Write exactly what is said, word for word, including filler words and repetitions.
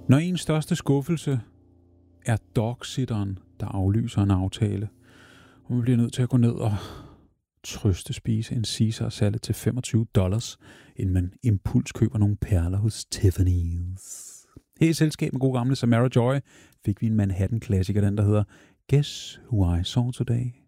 Når ens største skuffelse er dogsitteren, der aflyser en aftale, og man bliver nødt til at gå ned og trøste spise en Caesar salad til femogtyve dollars, inden man impuls køber nogle perler hos Tiffany's. Her i selskab med god gamle Samara Joy fik vi en Manhattan-klassiker, den der hedder Guess Who I Saw Today.